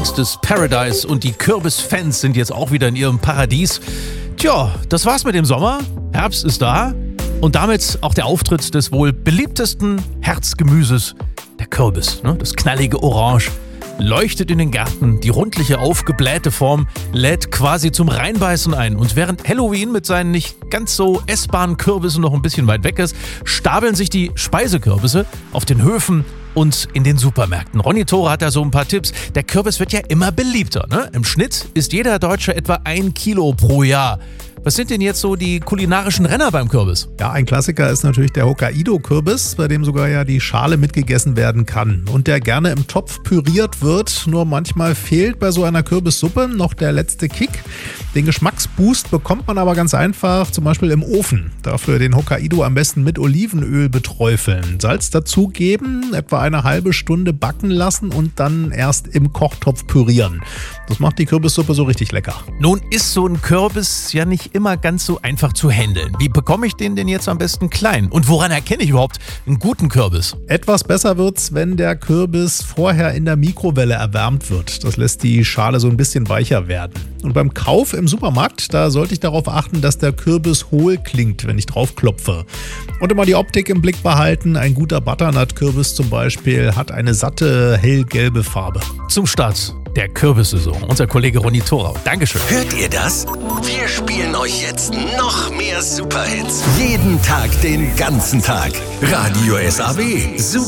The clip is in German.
Gangstes Paradise und die Kürbisfans sind jetzt auch wieder in ihrem Paradies. Tja, das war's mit dem Sommer. Herbst ist da und damit auch der Auftritt des wohl beliebtesten Herzgemüses, der Kürbis. Das knallige Orange leuchtet in den Gärten, die rundliche, aufgeblähte Form lädt quasi zum Reinbeißen ein. Und während Halloween mit seinen nicht ganz so essbaren Kürbissen noch ein bisschen weit weg ist, stapeln sich die Speisekürbisse auf den Höfen und in den Supermärkten. Ronny Thore hat da so ein paar Tipps. Der Kürbis wird ja immer beliebter. Im Schnitt isst jeder Deutsche etwa 1 Kilo pro Jahr. Was sind denn jetzt so die kulinarischen Renner beim Kürbis? Ja, ein Klassiker ist natürlich der Hokkaido-Kürbis, bei dem sogar ja die Schale mitgegessen werden kann und der gerne im Topf püriert wird. Nur manchmal fehlt bei so einer Kürbissuppe noch der letzte Kick. Den Geschmacksboost bekommt man aber ganz einfach, zum Beispiel im Ofen. Dafür den Hokkaido am besten mit Olivenöl beträufeln, Salz dazugeben, etwa eine halbe Stunde backen lassen und dann erst im Kochtopf pürieren. Das macht die Kürbissuppe so richtig lecker. Nun ist so ein Kürbis ja nicht immer ganz so einfach zu handeln. Wie bekomme ich den denn jetzt am besten klein? Und woran erkenne ich überhaupt einen guten Kürbis? Etwas besser wird's, wenn der Kürbis vorher in der Mikrowelle erwärmt wird. Das lässt die Schale so ein bisschen weicher werden. Und beim Kauf im Supermarkt, da sollte ich darauf achten, dass der Kürbis hohl klingt, wenn ich drauf klopfe. Und immer die Optik im Blick behalten. Ein guter Butternut-Kürbis zum Beispiel hat eine satte, hellgelbe Farbe. Zum Start der Kürbissaison. Unser Kollege Ronny Thore. Dankeschön. Hört ihr das? Wir spielen euch jetzt noch mehr Superhits. Jeden Tag, den ganzen Tag. Radio SAW.